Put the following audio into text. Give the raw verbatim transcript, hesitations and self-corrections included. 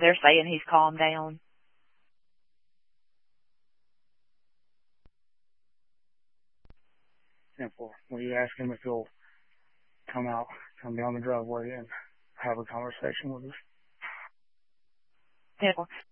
they're saying he's calmed down. Simple. Will you ask him if he'll come out, come down the driveway and have a conversation with us? Simple.